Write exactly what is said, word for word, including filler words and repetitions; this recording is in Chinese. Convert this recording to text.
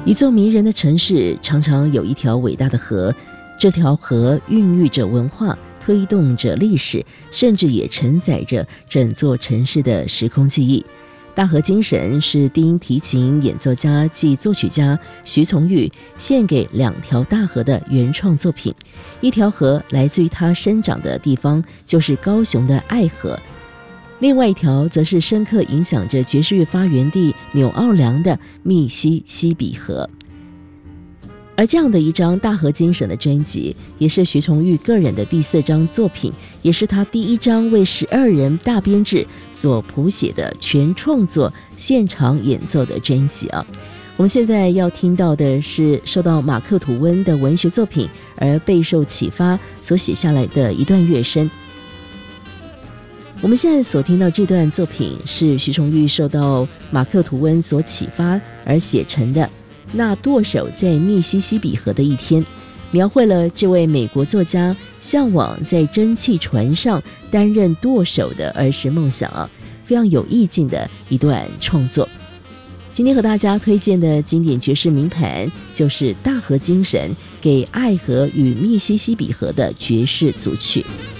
一座迷人的城市常常有一条伟大的河，这条河孕育着文化，推动着历史，甚至也承载着整座城市的时空记忆。大河精神是低音提琴演奏家暨作曲家徐从玉献给两条大河的原创作品。一条河来自于他生长的地方，就是高雄的爱河，另外一条则是深刻影响着爵士乐发源地纽奥良的密西西比河。而这样的一张大河精神的专辑，也是徐从玉个人的第四张作品，也是他第一张为十二人大编制所谱写的全创作现场演奏的专辑啊。我们现在要听到的是受到马克吐温的文学作品而备受启发所写下来的一段乐声。我们现在所听到这段作品是徐从玉受到马克吐温所启发而写成的那舵手在密西西比河的一天，描绘了这位美国作家向往在蒸汽船上担任舵手的儿时梦想啊，非常有意境的一段创作。今天和大家推荐的经典爵士名盘就是大河精神给爱河与密西西比河的爵士组曲。